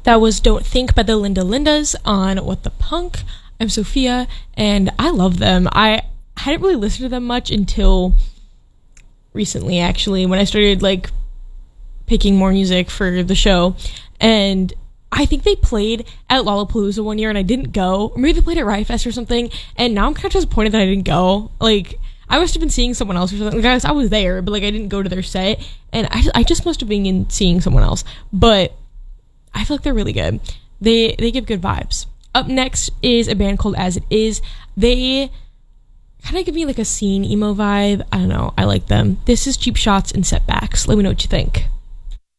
That was Don't Think by the Linda Lindas on What the Punk. I'm Sophia, and I love them. I hadn't really listened to them much until recently, actually, when I started, like, picking more music for the show. And I think they played at Lollapalooza one year, and I didn't go. Or maybe they played at Riot Fest or something, and now I'm kind of disappointed that I didn't go. Like, I must have been seeing someone else or something. Like, I was there, but, like, I didn't go to their set, and I just must have been seeing someone else. But I feel like they're really good. They give good vibes. Up next is a band called As It Is. They kind of give me like a scene emo vibe. I don't know. I like them. This is Cheap Shots and Setbacks. Let me know what you think.